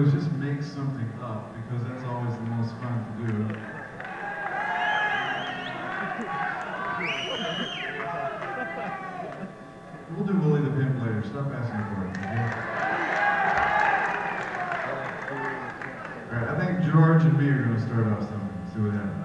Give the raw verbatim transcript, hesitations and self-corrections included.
do is just make something up, because that's always the most fun to do. We'll do Willie the Pimp later. Stop asking for it. Okay? All right, I think George and me are going to start off something. See what happens.